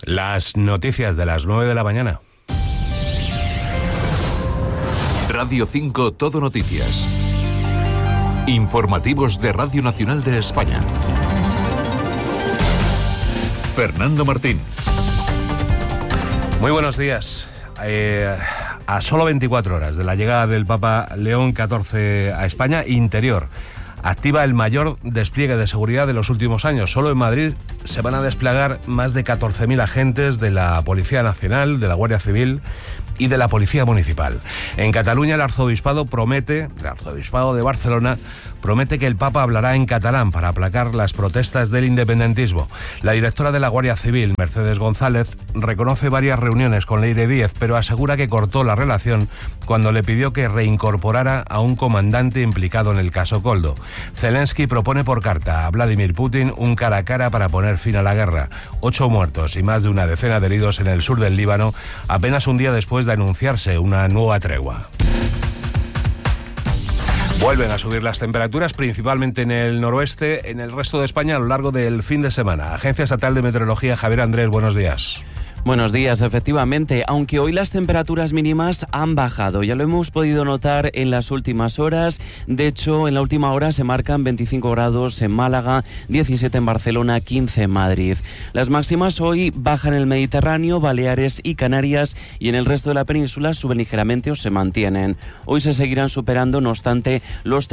Las noticias de las 9 de la mañana. Radio 5 Todo Noticias. Informativos de Radio Nacional de España. Fernando Martín. Muy buenos días. A solo 24 horas de la llegada del Papa León XIV a España, Interior activa el mayor despliegue de seguridad de los últimos años. Solo en Madrid se van a desplegar más de 14.000 agentes de la Policía Nacional, de la Guardia Civil y de la Policía Municipal. En Cataluña, el Arzobispado de Barcelona promete que el Papa hablará en catalán para aplacar las protestas del independentismo. La directora de la Guardia Civil, Mercedes González, reconoce varias reuniones con Leire Díez, pero asegura que cortó la relación cuando le pidió que reincorporara a un comandante implicado en el caso Koldo. Zelensky propone por carta a Vladimir Putin un cara a cara para poner fin a la guerra. 8 muertos y más de una decena de heridos en el sur del Líbano, apenas un día después de anunciarse una nueva tregua. Vuelven a subir las temperaturas, principalmente en el noroeste, en el resto de España a lo largo del fin de semana. Agencia Estatal de Meteorología, Javier Andrés, buenos días. Buenos días, efectivamente, aunque hoy las temperaturas mínimas han bajado, ya lo hemos podido notar en las últimas horas. De hecho, en la última hora se marcan 25 grados en Málaga, 17 en Barcelona, 15 en Madrid. Las máximas hoy bajan en el Mediterráneo, Baleares y Canarias, y en el resto de la península suben ligeramente o se mantienen. Hoy se seguirán superando, no obstante, los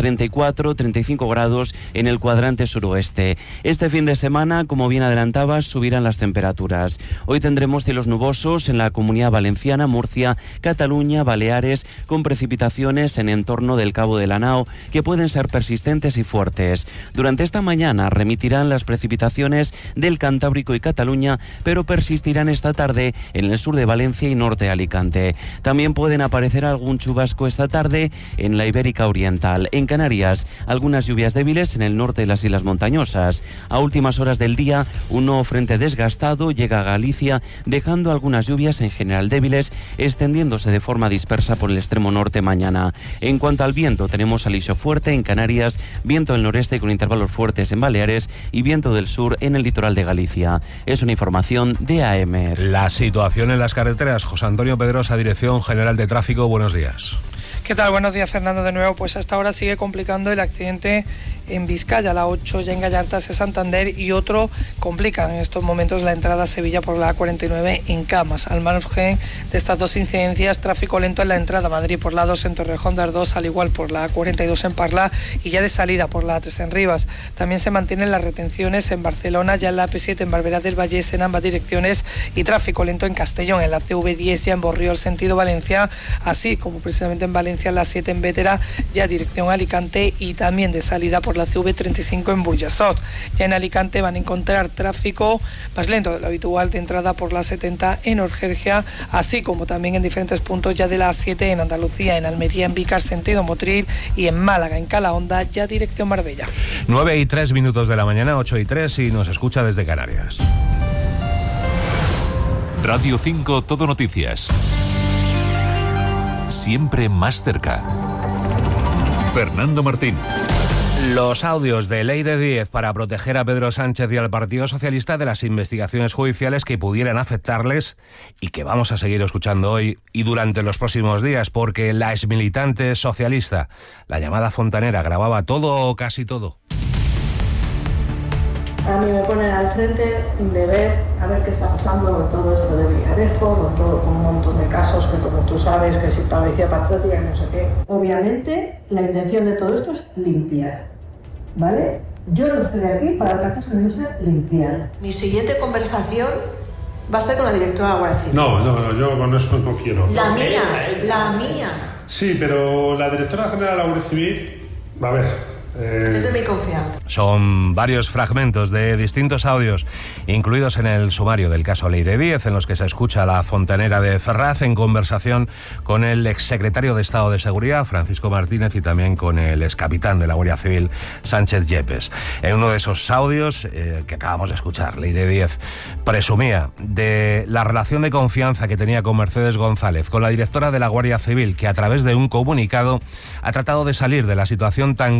34-35 grados en el cuadrante suroeste. Este fin de semana, como bien adelantabas, subirán las temperaturas. Hoy tendremos cielos nubosos en la Comunidad Valenciana, Murcia, Cataluña, Baleares, con precipitaciones en entorno del Cabo de la Nao que pueden ser persistentes y fuertes. Durante esta mañana remitirán las precipitaciones del Cantábrico y Cataluña, pero persistirán esta tarde en el sur de Valencia y norte de Alicante. También pueden aparecer algún chubasco esta tarde en la Ibérica Oriental. En Canarias, algunas lluvias débiles en el norte de las islas montañosas. A últimas horas del día, un nuevo frente desgastado llega a Galicia, dejando algunas lluvias en general débiles, extendiéndose de forma dispersa por el extremo norte mañana. En cuanto al viento, tenemos alisio fuerte en Canarias, viento del noreste con intervalos fuertes en Baleares y viento del sur en el litoral de Galicia. Es una información de AEMER. La situación en las carreteras. José Antonio Pedrosa, Dirección General de Tráfico, buenos días. ¿Qué tal? Buenos días, Fernando, de nuevo. Pues hasta ahora sigue complicando el accidente en Vizcaya, la 8 ya en Gallartas de Santander, y otro complica en estos momentos la entrada a Sevilla por la A49 en Camas. Al margen de estas dos incidencias, tráfico lento en la entrada a Madrid por la 2 en Torrejón de Ardoz, al igual por la A42 en Parla y ya de salida por la A3 en Rivas. También se mantienen las retenciones en Barcelona, ya en la AP7 en Barberá del Vallés en ambas direcciones, y tráfico lento en Castellón, en la CV10 ya en Borriol sentido Valencia, así como precisamente en Valencia la 7 en Bétera, ya dirección Alicante, y también de salida por la CV35 en Burjassot. Ya en Alicante van a encontrar tráfico más lento de lo habitual de entrada por la 70 en Orgergia, así como también en diferentes puntos ya de la 7 en Andalucía, en Almería, en Vícar sentido Motril, y en Málaga, en Calahonda, ya dirección Marbella. 9:03 de la mañana, 8:03, y nos escucha desde Canarias. Radio 5 Todo Noticias. Siempre más cerca. Fernando Martín. Los audios de Leire Díez para proteger a Pedro Sánchez y al Partido Socialista de las investigaciones judiciales que pudieran afectarles y que vamos a seguir escuchando hoy y durante los próximos días, porque la exmilitante socialista, la llamada Fontanera, grababa todo o casi todo. A mí me ponen al frente de ver a ver qué está pasando con todo esto de Villarejo, con un montón de casos que, como tú sabes, que si policía patriótica y no sé qué. Obviamente, la intención de todo esto es limpiar, ¿vale? Yo no estoy aquí para otra cosa que no sea limpiar. Mi siguiente conversación va a ser con la directora de la Guardia Civil. No, yo con eso no quiero. La mía. Sí, pero la directora general de la Guardia Civil, a ver... Es de mi confianza. Son varios fragmentos de distintos audios incluidos en el sumario del caso Leire Díez, en los que se escucha a la fontanera de Ferraz en conversación con el exsecretario de Estado de Seguridad, Francisco Martínez, y también con el excapitán de la Guardia Civil, Sánchez Yepes. En uno de esos audios que acabamos de escuchar, Leire Díez presumía de la relación de confianza que tenía con Mercedes González, con la directora de la Guardia Civil, que a través de un comunicado ha tratado de salir de la situación tan comprometida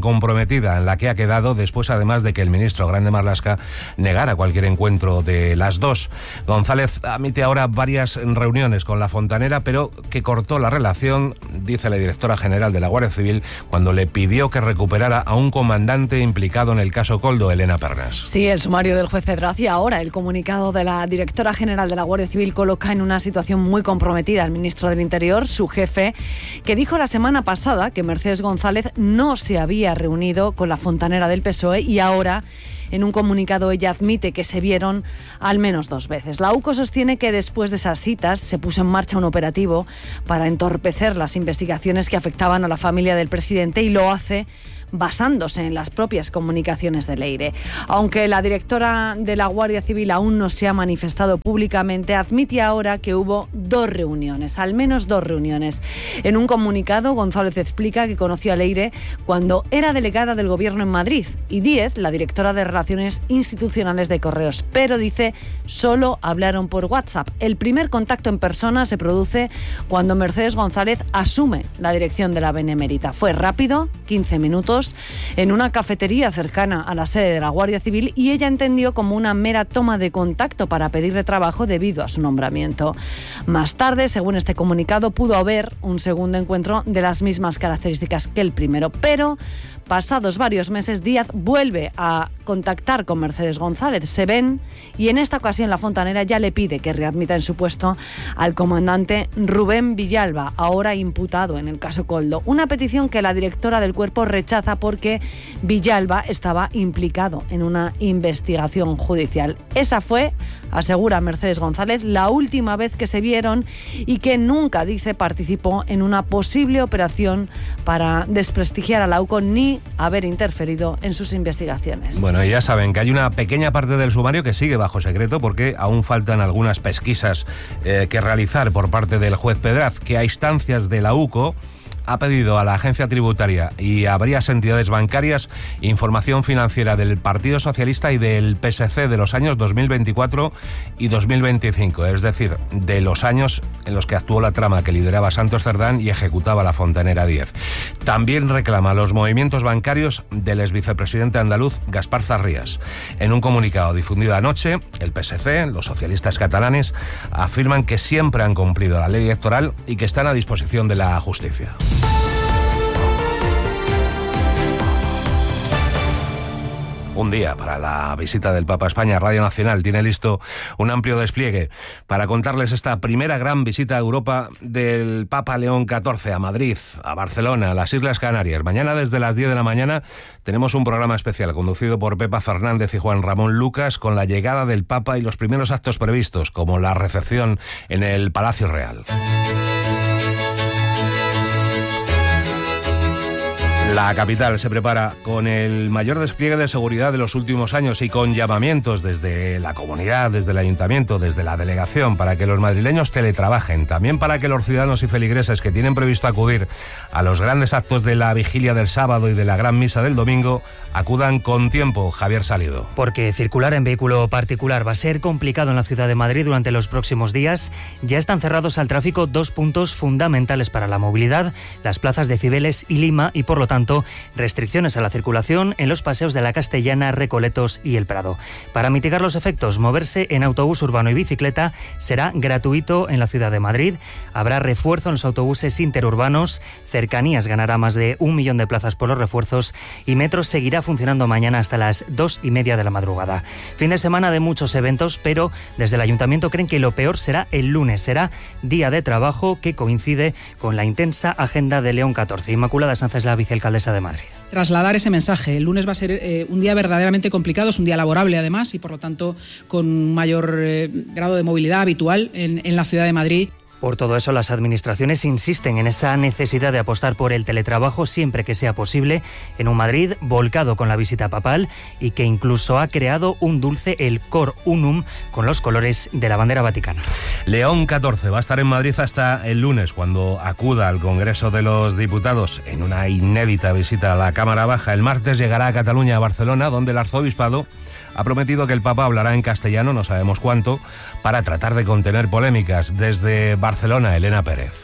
comprometida en la que ha quedado después, además, de que el ministro Grande Marlaska negara cualquier encuentro de las dos. González admite ahora varias reuniones con la fontanera, pero que cortó la relación, dice la directora general de la Guardia Civil, cuando le pidió que recuperara a un comandante implicado en el caso Koldo, Elena Pernas. Sí, el sumario del juez Pedraz, y ahora el comunicado de la directora general de la Guardia Civil coloca en una situación muy comprometida al ministro del Interior, su jefe, que dijo la semana pasada que Mercedes González no se había reunido con la fontanera del PSOE, y ahora en un comunicado ella admite que se vieron al menos 2 veces. La UCO sostiene que después de esas citas se puso en marcha un operativo para entorpecer las investigaciones que afectaban a la familia del presidente, y lo hace basándose en las propias comunicaciones de Leire. Aunque la directora de la Guardia Civil aún no se ha manifestado públicamente, admite ahora que hubo 2 reuniones, al menos 2 reuniones. En un comunicado, González explica que conoció a Leire cuando era delegada del Gobierno en Madrid, y Díez, la directora de Relaciones Institucionales de Correos, pero dice solo hablaron por WhatsApp. El primer contacto en persona se produce cuando Mercedes González asume la dirección de la Benemérita. Fue rápido, 15 minutos, en una cafetería cercana a la sede de la Guardia Civil, y ella entendió como una mera toma de contacto para pedirle trabajo debido a su nombramiento. Más tarde, según este comunicado, pudo haber un segundo encuentro de las mismas características que el primero, pero pasados varios meses, Díaz vuelve a contactar con Mercedes González. Se ven, y en esta ocasión la fontanera ya le pide que readmita en su puesto al comandante Rubén Villalba, ahora imputado en el caso Koldo. Una petición que la directora del cuerpo rechaza porque Villalba estaba implicado en una investigación judicial. Esa fue, asegura Mercedes González, la última vez que se vieron, y que nunca, dice, participó en una posible operación para desprestigiar a la UCO ni haber interferido en sus investigaciones. Bueno, y ya saben que hay una pequeña parte del sumario que sigue bajo secreto porque aún faltan algunas pesquisas que realizar por parte del juez Pedraz, que a instancias de la UCO ha pedido a la agencia tributaria y a varias entidades bancarias información financiera del Partido Socialista y del PSC de los años 2024 y 2025, es decir, de los años en los que actuó la trama que lideraba Santos Cerdán y ejecutaba la fontanera Díez. También reclama los movimientos bancarios del exvicepresidente andaluz Gaspar Zarrías. En un comunicado difundido anoche, el PSC, los socialistas catalanes, afirman que siempre han cumplido la ley electoral y que están a disposición de la justicia. Un día para la visita del Papa a España. Radio Nacional tiene listo un amplio despliegue para contarles esta primera gran visita a Europa del Papa León XIV a Madrid, a Barcelona, a las Islas Canarias. Mañana desde las 10 de la mañana tenemos un programa especial conducido por Pepa Fernández y Juan Ramón Lucas, con la llegada del Papa y los primeros actos previstos, como la recepción en el Palacio Real. La capital se prepara con el mayor despliegue de seguridad de los últimos años y con llamamientos desde la comunidad, desde el ayuntamiento, desde la delegación, para que los madrileños teletrabajen, también para que los ciudadanos y feligreses que tienen previsto acudir a los grandes actos de la vigilia del sábado y de la gran misa del domingo acudan con tiempo. Javier Salido. Porque circular en vehículo particular va a ser complicado en la ciudad de Madrid durante los próximos días. Ya están cerrados al tráfico 2 puntos fundamentales para la movilidad, las plazas de Cibeles y Lima, y por lo tanto restricciones a la circulación en los paseos de la Castellana, Recoletos y El Prado. Para mitigar los efectos, moverse en autobús urbano y bicicleta será gratuito en la ciudad de Madrid. Habrá refuerzo en los autobuses interurbanos. Cercanías ganará más de 1 millón de plazas por los refuerzos, y Metro seguirá funcionando mañana hasta las 2:30 de la madrugada. Fin de semana de muchos eventos, pero desde el Ayuntamiento creen que lo peor será el lunes. Será día de trabajo que coincide con la intensa agenda de León XIV. Inmaculada Sanz es la vicealcaldesa de Madrid. Trasladar ese mensaje. El lunes va a ser un día verdaderamente complicado, es un día laborable además, y por lo tanto con un mayor grado de movilidad habitual en la ciudad de Madrid. Por todo eso, las administraciones insisten en esa necesidad de apostar por el teletrabajo siempre que sea posible, en un Madrid volcado con la visita papal y que incluso ha creado un dulce, el Cor Unum, con los colores de la bandera vaticana. León XIV va a estar en Madrid hasta el lunes, cuando acuda al Congreso de los Diputados en una inédita visita a la Cámara Baja. El martes llegará a Cataluña, a Barcelona, donde el arzobispado ha prometido que el Papa hablará en castellano, no sabemos cuánto, para tratar de contener polémicas. Desde Barcelona, Elena Pérez.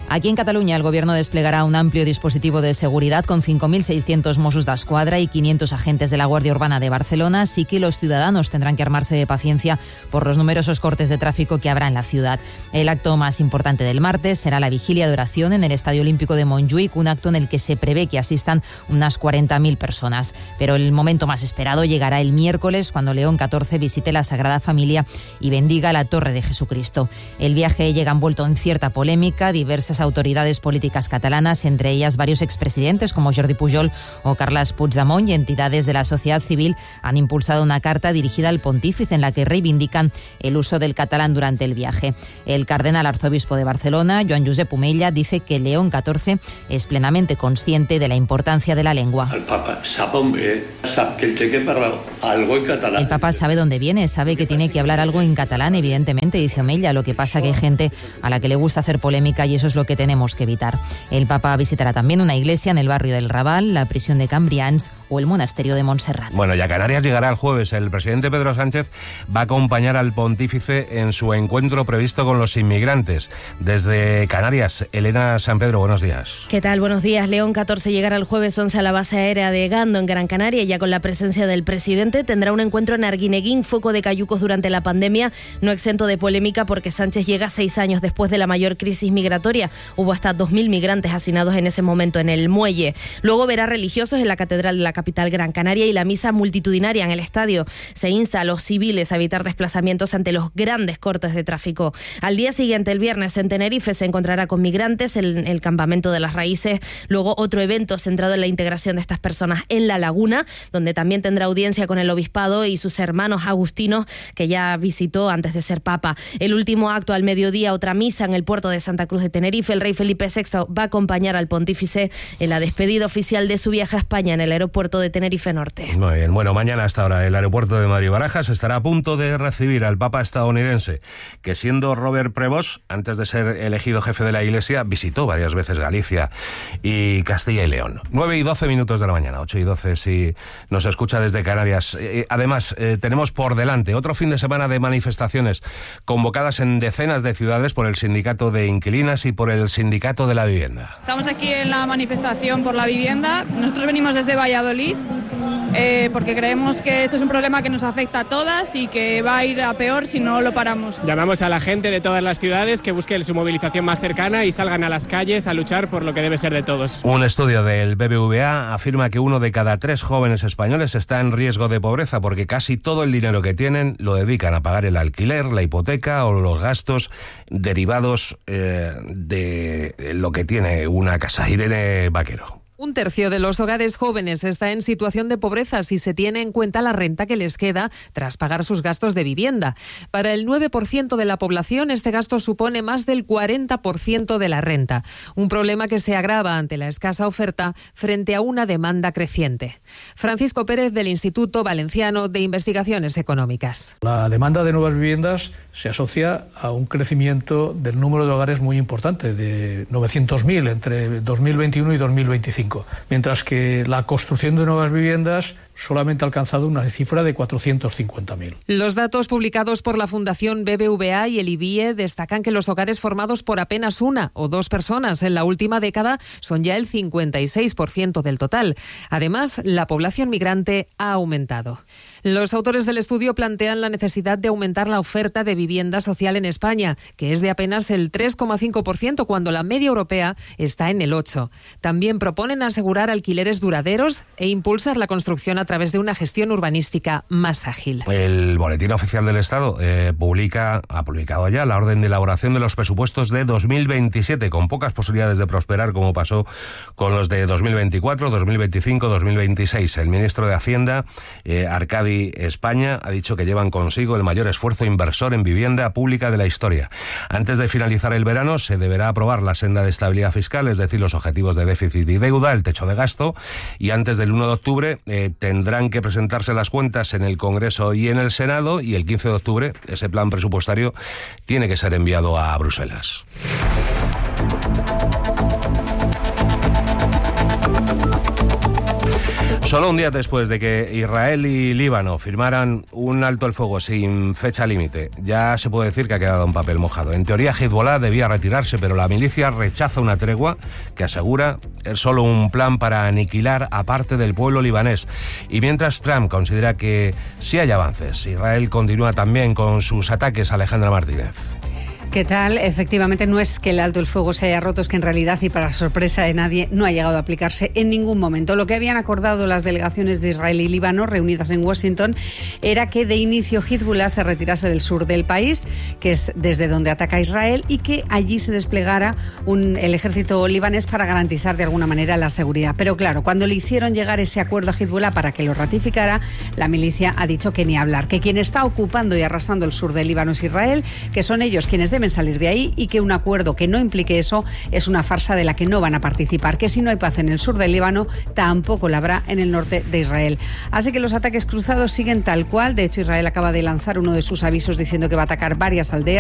Aquí en Cataluña el Gobierno desplegará un amplio dispositivo de seguridad con 5.600 Mossos d'Esquadra y 500 agentes de la Guardia Urbana de Barcelona, así que los ciudadanos tendrán que armarse de paciencia por los numerosos cortes de tráfico que habrá en la ciudad. El acto más importante del martes será la vigilia de oración en el Estadio Olímpico de Montjuïc, un acto en el que se prevé que asistan unas 40.000 personas. Pero el momento más esperado llegará el miércoles, cuando León XIV visite la Sagrada Familia y bendiga la Torre de Jesucristo. El viaje llega envuelto en cierta polémica. Diversas autoridades políticas catalanas, entre ellas varios expresidentes como Jordi Pujol o Carles Puigdemont, y entidades de la sociedad civil han impulsado una carta dirigida al pontífice en la que reivindican el uso del catalán durante el viaje. El cardenal arzobispo de Barcelona, Joan Josep Omella, dice que León XIV es plenamente consciente de la importancia de la lengua. El Papa sabe que él tiene que hablar algo en catalán. El Papa sabe dónde viene, sabe que tiene que hablar algo en catalán, evidentemente, dice Omella. Lo que pasa que hay gente a la que le gusta hacer polémica y eso es lo que tenemos que evitar. El Papa visitará también una iglesia en el barrio del Raval, la prisión de Cambrians o el monasterio de Montserrat. Bueno, y a Canarias llegará el jueves. El presidente Pedro Sánchez va a acompañar al pontífice en su encuentro previsto con los inmigrantes. Desde Canarias, Elena San Pedro, buenos días. ¿Qué tal? Buenos días. León XIV llegará el jueves 11 a la base aérea de Gando, en Gran Canaria, y ya con la presencia del presidente tendrá un encuentro en Arguineguín, foco de cayucos durante la pandemia, no exento de polémica porque Sánchez llega 6 años después de la mayor crisis migratoria. Hubo hasta 2.000 migrantes hacinados en ese momento en el muelle. Luego verá religiosos en la catedral de la capital Gran Canaria y la misa multitudinaria en el estadio. Se insta a los civiles a evitar desplazamientos ante los grandes cortes de tráfico. Al día siguiente, el viernes, en Tenerife, se encontrará con migrantes en el campamento de las Raíces. Luego otro evento centrado en la integración de estas personas en La Laguna, donde también tendrá audiencia con el obispado y sus hermanos agustinos, que ya visitó antes de ser papa. El último acto al mediodía, otra misa en el puerto de Santa Cruz de Tenerife. El rey Felipe VI va a acompañar al pontífice en la despedida oficial de su viaje a España en el aeropuerto de Tenerife Norte. Muy bien, bueno, mañana hasta ahora el aeropuerto de Madrid-Barajas estará a punto de recibir al Papa estadounidense, que siendo Robert Prevost, antes de ser elegido jefe de la Iglesia, visitó varias veces Galicia y Castilla y León. 9:12 de la mañana, 8:12 si nos escucha desde Canarias. Además, tenemos por delante otro fin de semana de manifestaciones convocadas en decenas de ciudades por el Sindicato de Inquilinas y por el Sindicato de la Vivienda. Estamos aquí en la manifestación por la vivienda. Nosotros venimos desde Valladolid porque creemos que esto es un problema que nos afecta a todas y que va a ir a peor si no lo paramos. Llamamos a la gente de todas las ciudades que busquen su movilización más cercana y salgan a las calles a luchar por lo que debe ser de todos. Un estudio del BBVA afirma que 1 de cada 3 jóvenes españoles está en riesgo de pobreza porque casi todo el dinero que tienen lo dedican a pagar el alquiler, la hipoteca o los gastos derivados de lo que tiene una casa. Irene Vaquero. 1/3 de los hogares jóvenes está en situación de pobreza si se tiene en cuenta la renta que les queda tras pagar sus gastos de vivienda. Para el 9% de la población, este gasto supone más del 40% de la renta. Un problema que se agrava ante la escasa oferta frente a una demanda creciente. Francisco Pérez, del Instituto Valenciano de Investigaciones Económicas. La demanda de nuevas viviendas se asocia a un crecimiento del número de hogares muy importante, de 900.000 entre 2021 y 2025. Mientras que la construcción de nuevas viviendas solamente ha alcanzado una cifra de 450.000. Los datos publicados por la Fundación BBVA y el IBIE destacan que los hogares formados por apenas 1 o 2 personas en la última década son ya el 56% del total. Además, la población migrante ha aumentado. Los autores del estudio plantean la necesidad de aumentar la oferta de vivienda social en España, que es de apenas el 3,5% cuando la media europea está en el 8%. También proponen asegurar alquileres duraderos e impulsar la construcción a través de una gestión urbanística más ágil. El Boletín Oficial del Estado ha publicado ya la orden de elaboración de los presupuestos de 2027, con pocas posibilidades de prosperar como pasó con los de 2024, 2025, 2026. El ministro de Hacienda, Arcadi España, ha dicho que llevan consigo el mayor esfuerzo inversor en vivienda pública de la historia. Antes de finalizar el verano se deberá aprobar la senda de estabilidad fiscal, es decir, los objetivos de déficit y deuda, el techo de gasto, y antes del 1 de octubre tendrán que presentarse las cuentas en el Congreso y en el Senado, y el 15 de octubre ese plan presupuestario tiene que ser enviado a Bruselas. Solo un día después de que Israel y Líbano firmaran un alto el fuego sin fecha límite, ya se puede decir que ha quedado un papel mojado. En teoría, Hezbollah debía retirarse, pero la milicia rechaza una tregua que asegura es solo un plan para aniquilar a parte del pueblo libanés. Y mientras Trump considera que sí hay avances, Israel continúa también con sus ataques. Alejandra Martínez. ¿Qué tal? Efectivamente, no es que el alto el fuego se haya roto, es que en realidad, y para sorpresa de nadie, no ha llegado a aplicarse en ningún momento. Lo que habían acordado las delegaciones de Israel y Líbano reunidas en Washington era que de inicio Hezbollah se retirase del sur del país, que es desde donde ataca Israel, y que allí se desplegara el ejército libanés para garantizar de alguna manera la seguridad. Pero claro, cuando le hicieron llegar ese acuerdo a Hezbollah para que lo ratificara, la milicia ha dicho que ni hablar, que quien está ocupando y arrasando el sur del Líbano es Israel, que son ellos quienes deben salir de ahí y que un acuerdo que no implique eso es una farsa de la que no van a participar, que si no hay paz en el sur del Líbano, tampoco la habrá en el norte de Israel. Así que los ataques cruzados siguen tal cual. De hecho, Israel acaba de lanzar uno de sus avisos diciendo que va a atacar varias aldeas